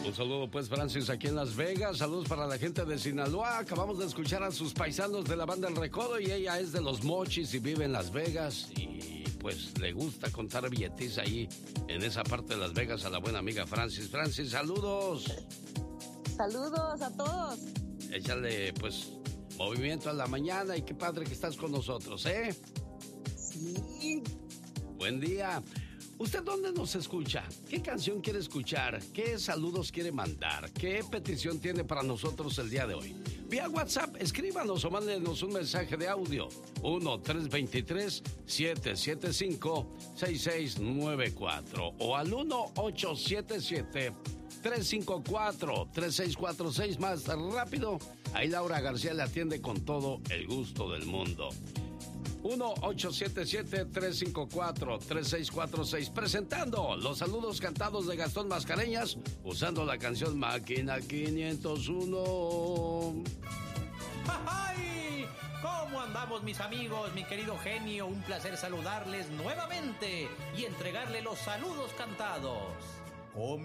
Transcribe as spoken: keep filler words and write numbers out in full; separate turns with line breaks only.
Un saludo pues, Francis, aquí en Las Vegas. Saludos para la gente de Sinaloa. Acabamos de escuchar a sus paisanos de la banda El Recodo y ella es de Los Mochis y vive en Las Vegas. Y pues le gusta contar billetes ahí en esa parte de Las Vegas a la buena amiga Francis. Francis, saludos.
Saludos a todos.
Échale pues movimiento a la mañana y qué padre que estás con nosotros, ¿eh?
Sí.
Buen día. ¿Usted dónde nos escucha? ¿Qué canción quiere escuchar? ¿Qué saludos quiere mandar? ¿Qué petición tiene para nosotros el día de hoy? Vía WhatsApp, escríbanos o mándenos un mensaje de audio. uno tres dos tres, siete siete cinco, seis seis nueve cuatro o al uno ocho siete siete, tres cinco cuatro, tres seis cuatro seis. Más rápido, ahí Laura García le atiende con todo el gusto del mundo. uno ocho siete siete, tres cinco cuatro, tres seis cuatro seis. Presentando los saludos cantados de Gastón Mascareñas usando la canción Máquina quinientos uno.
¡Ay! ¿Cómo andamos, mis amigos? Mi querido genio, un placer saludarles nuevamente y entregarle los saludos cantados. Con